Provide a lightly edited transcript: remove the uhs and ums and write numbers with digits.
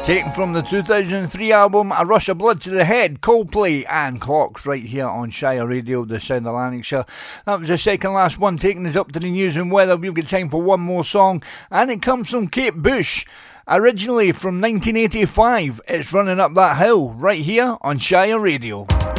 Taken from the 2003 album A Rush of Blood to the Head, Coldplay and Clocks, right here on Shire Radio, the Sound of Lanarkshire. That was the second last one, taking us up to the news and weather. We've got time for one more song, and it comes from Kate Bush, originally from 1985. It's Running Up That Hill, right here on Shire Radio.